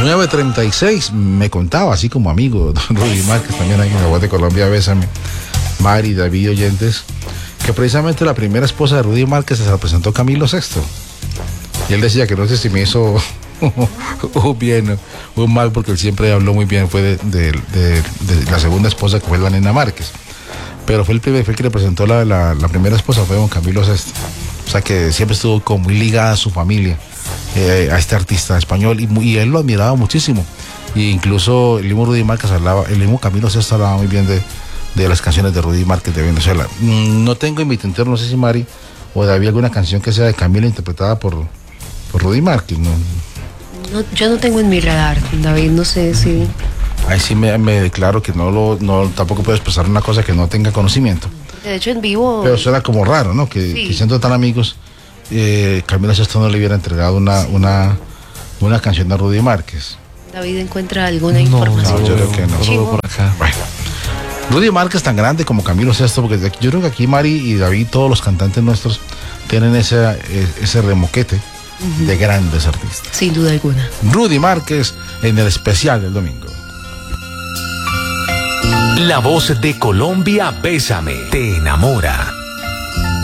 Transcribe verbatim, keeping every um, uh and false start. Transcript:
nueve treinta y seis me contaba, así como amigo, don Rudy Márquez, también aquí en la Voz de Colombia, Bésame, Mari, David, oyentes, que precisamente la primera esposa de Rudy Márquez se la presentó Camilo sexto. Y él decía que no sé si me hizo un bien o un mal, porque él siempre habló muy bien, fue de, de, de, de la segunda esposa, que fue la Nena Márquez. Pero fue el primer, fue el que le presentó la, la, la primera esposa, fue don Camilo sexto. O sea que siempre estuvo como muy ligada a su familia, eh, a este artista español, y, y él lo admiraba muchísimo. Y incluso el mismo Rudy Márquez hablaba, el mismo Camilo sexto hablaba muy bien de, de las canciones de Rudy Márquez de Venezuela. No tengo en mi tintero, no sé si Mari o David, alguna canción que sea de Camilo interpretada por, por Rudy Márquez, ¿no? No, yo no tengo en mi radar, David, no sé si... Ahí sí me, me declaro que no lo, no, tampoco puedo expresar una cosa que no tenga conocimiento. De hecho, en vivo... Pero suena como raro, ¿no? Que, sí. que siendo tan amigos, eh, Camilo sexto no le hubiera entregado una, sí. una, una canción a Rudy Márquez. David encuentra alguna no, información. No, yo creo que no. Chivo. Por acá. Bueno. Rudy Márquez tan grande como Camilo sexto, porque yo creo que aquí Mari y David, todos los cantantes nuestros, tienen ese, ese remoquete uh-huh. de grandes artistas. Sin duda alguna. Rudy Márquez en el especial del domingo. La Voz de Colombia, Bésame, te enamora.